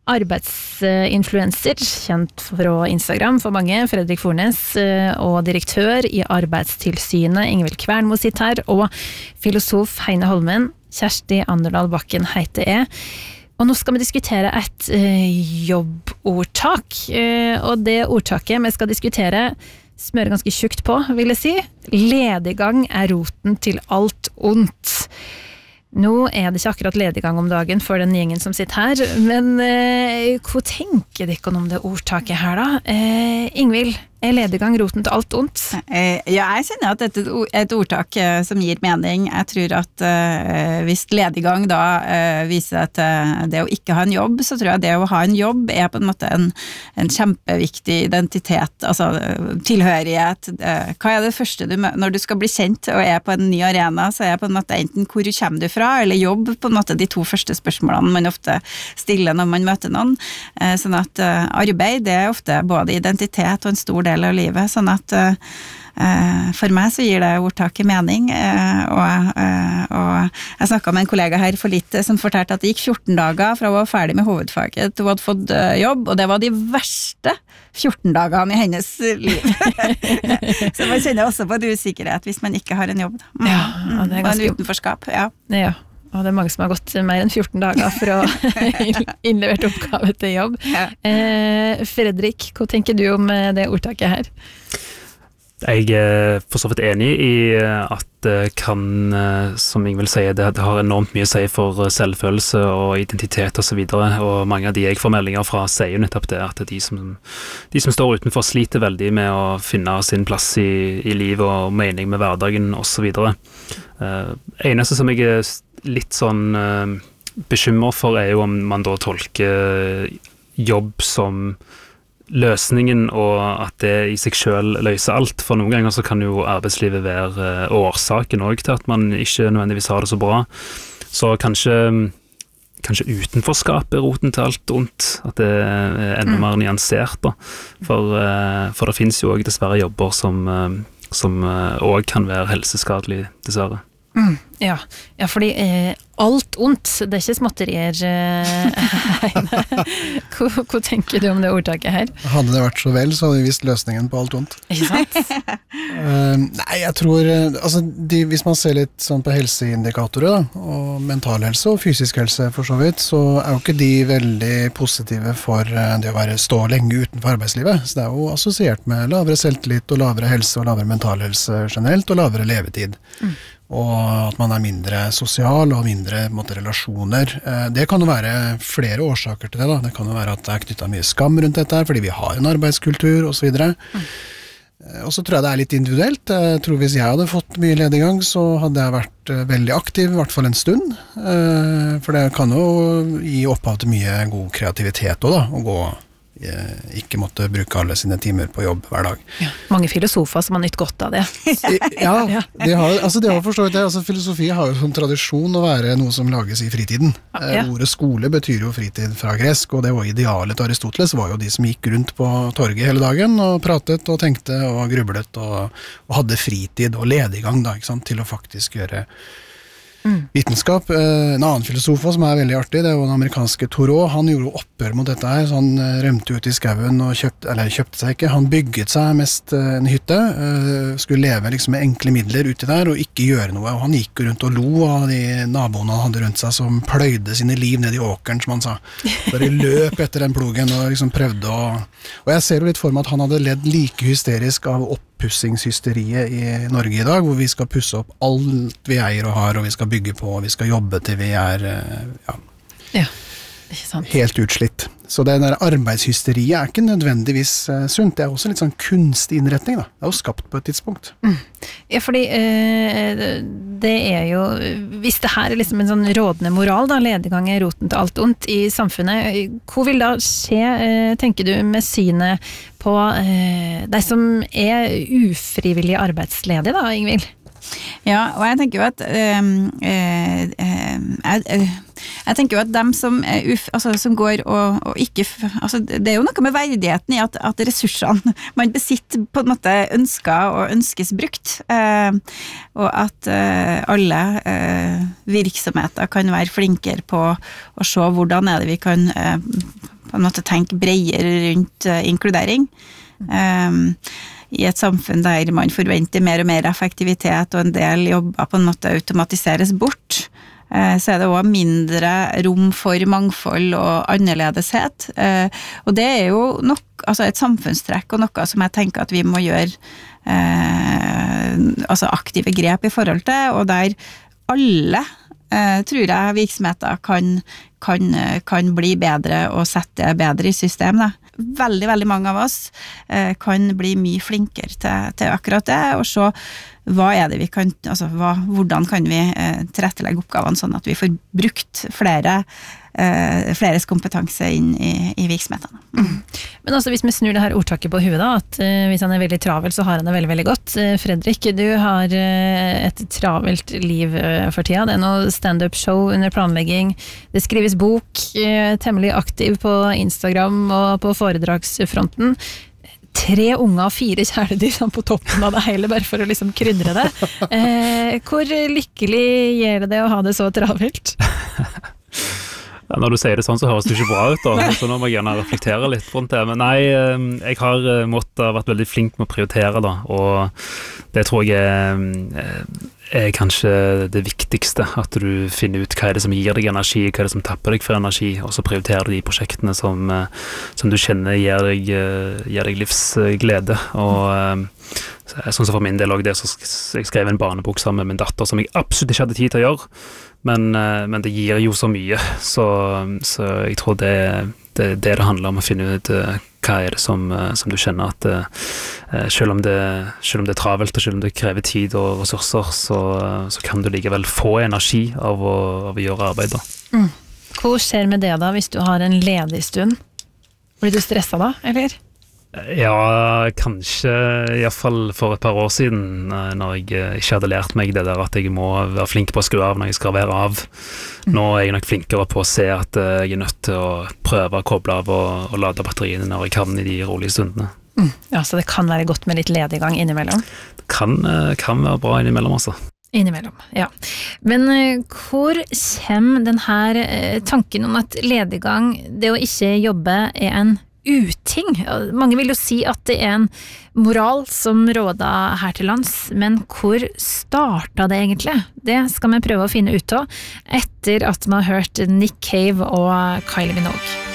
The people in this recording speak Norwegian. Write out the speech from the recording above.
arbeidsinfluencer, kjent fra Instagram for mange, Fredrik Fornes, og direktør i Arbeidstilsynet, Ingvild Kvernmo sitt her, og filosof Heine Holmen, Kjersti Anderdal Bakken heter jeg. Og nå skal vi diskutere et jobbordtak, og det ordtaket vi skal diskutere smører ganske tjukt på, vil jeg si. Lediggang roten til alt ondt. Nå det ikke akkurat lediggang om dagen for den gjengen som sitter her, men hva tenker dere om det ordtaket her da? Ingvild, lediggang roten til alt ondt? Ja, jeg kjenner at dette et ordtak som gir mening. Jeg tror at hvis lediggang da viser at det å ikke ha en jobb, så tror jeg det å ha en jobb på en måte en kjempeviktig identitet, altså tilhørighet. Hva det første når du skal bli kjent og på en ny arena, så på en måte enten hvor kommer du fra, eller jobb, på en måte de to første spørsmålene man ofte stiller når man møter noen. Sånn at arbeid, det ofte både identitet og en stor del av livet, sånn at for meg så gir det ordtaket mening, og jeg snakket med en kollega her for litt som fortalte at det gikk 14 dager fra hun var ferdig med hovedfaget til hun hadde fått jobb, og det var de verste 14 dagene i hennes liv. Så man kjenner også på en usikkerhet hvis man ikke har en jobb. Ja, det og en utenforskap, ja. Ja. Og det mange som har gått mer enn 14 dager for å innlevert oppgave til jobb. Ja. Fredrik, hva tenker du om det ordtaket her? Jeg for så vidt enig i at det kan, som Ingvild sier, det har enormt mye å si for selvfølelse og identitet og så videre, og mange av de jeg får meldinger fra sier jo nettopp det, at de som står utenfor sliter veldig med å finne sin plass i livet og mening med hverdagen og så videre. Eneste som jeg litt sånn bekymret for jo om man da tolker jobb som løsningen, og at det i seg selv løser alt. For noen ganger så kan jo arbeidslivet være årsaken også til at man ikke nødvendigvis har det så bra. Så kanskje utenforskap roten til alt ondt, at det enda mer nyansert da. For det finnes jo også dessverre jobber som også kan være helseskadelig, dessverre. Ja, fordi alt ondt, det ikke småtterier. Hva tenker du om det ordtaket her? Hadde det vært så vel, så hadde vi visst løsningen på alt ondt. Ikke sant? Nei, jeg tror, altså, hvis man ser litt sånn på helseindikatorer da, og mental helse og fysisk helse for så vidt, så jo ikke de veldig positive for det å stå lenge utenfor arbeidslivet. Så det jo assosiert med lavere selvtillit og lavere helse og lavere mental helse generelt, og lavere levetid. Og at man mindre sosial og mindre relasjoner. Det kan jo være flere årsaker til det da. Det kan jo være at det knyttet mye skam rundt dette her, fordi vi har en arbeidskultur og så videre. Og så tror jeg det litt individuelt. Jeg tror hvis jeg hadde fått mye lediggang, så hadde jeg vært veldig aktiv, i hvert fall en stund. For det kan jo gi opphav til mye god kreativitet også da, å gå ikke måtte bruke alle sine timer på jobb hver dag. Ja, mange filosofer som har nytt godt av det. Ja, det har forstått det. Altså, filosofi har jo som tradisjon å være noe som lages i fritiden. Ordet skole betyr jo fritid fra gresk, og det var idealet til Aristoteles, var jo de som gikk rundt på torget hele dagen og pratet og tenkte og grublet og hadde fritid og lediggang da, ikke sant, til å faktisk gjøre vitenskap. En annen filosof som veldig artig, det var den amerikanske Thoreau. Han gjorde opprør mot dette her, så han rømte ut i skauen og kjøpte seg ikke. Han bygget seg mest en hytte, skulle leve liksom med enkle midler uti der og ikke gjøre noe. Og han gikk rundt og lo av de naboene han hadde rundt seg som pløyde sine liv ned i åkeren, som han sa. Bare løp etter den plogen og liksom prøvde å... Og jeg ser jo litt for meg at han hadde ledd like hysterisk av oppussingshysteriet i Norge i dag, hvor vi skal pusse opp alt vi eier og har, og vi skal bygge på, og vi skal jobbe til vi ikke sant. Helt utslitt. Så det der arbeidshysteriet ikke nødvendigvis sunt. Det også litt sånn kunstig innretning da. Det jo skapt på et tidspunkt. Ja, fordi det jo, hvis det her liksom en sånn rådende moral da, lediggang roten til alt ondt i samfunnet, hva vil da skje, tenker du, med synet på de som ufrivillig arbeidsledige da, Ingvild? Ja, og jeg tenker jo at jeg tenker jo at dem som som går og ikke, altså det jo noe med verdigheten i at ressursene man besitter på en måte ønsker og ønskes brukt, og at alle virksomheter kan være flinkere på å se hvordan det vi kan en måte tenke bredere rundt inkludering. I et samfunn der man forventer mer og mer effektivitet, og en del jobber på en måte automatiseres bort, så det også mindre rom for mangfold og annerledeshet. Og det jo nok, altså et samfunnstrekk, og noe som jeg tenker at vi må gjøre altså aktive grep i forhold til, og der alle tror jeg virksomheter kan bli bedre og sette bedre i system. Veldig, veldig mange av oss kan bli mye flinkere til akkurat det, og så hva det vi kan, altså hvordan kan vi tilrettelegge oppgavene sånn at vi får brukt fleres kompetanse inn i virksomhetene. Men altså hvis vi snur det her ordtaket på huet da, at hvis han veldig travel, så har han det veldig, veldig godt. Fredrik, du har et travelt liv for tida. Det noe stand-up show under planlegging. Det skrives bok, temmelig aktiv på Instagram og på foredragsfronten. 3 unger og 4 kjæledyr på toppen av det hele, bare for å liksom krydre det. Hvor lykkelig gjør det å ha det så travelt? Når du sier det sånn, så høres det ikke bra ut da, så nå må jeg gjerne reflektere litt rundt det. Men nei, jeg har vært veldig flink med å prioritere da, og det tror jeg er kanskje det viktigste, at du finner ut hva det som gir deg energi, hva det som tapper deg for energi, og så prioriterer du de prosjektene som du kjenner gir deg livsglede. Og sånn som for min del også det, så jeg skrev en barnebok sammen med min datter, som jeg absolutt ikke hadde tid til å gjøre, men det gir jo så mye, så jeg tror det handler om å finne ut hva det som du kjenner at selv om det er travelt, og selv om det krever tid og ressurser, så kan du likevel få energi av å gjøre arbeid da. Hva skjer med det da, hvis du har en ledig stund? Blir du stresset da, eller? Ja, kanskje i hvert fall for et par år siden, når jeg ikke hadde lært meg det der at jeg må være flink på å skru av når jeg skal være av. Nå er jeg nok flinkere på å se at jeg er nødt til å prøve å koble av og lade batteriene når jeg kan i de rolige stundene. Ja, så det kan være godt med litt lediggang innimellom? Det kan være bra innimellom, altså. Innimellom, ja. Men hvor kommer den her tanken om at lediggang, det å ikke jobbe, en uting? Mange vil jo si at det en moral som råder her til lands, men hvor startet det egentlig? Det skal vi prøve å finne ut av etter at vi har hørt Nick Cave og Kylie Minogue.